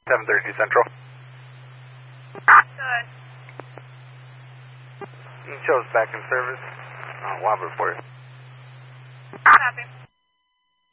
732 Central. Good. Show's back in service. I'll wobble for you. Copy.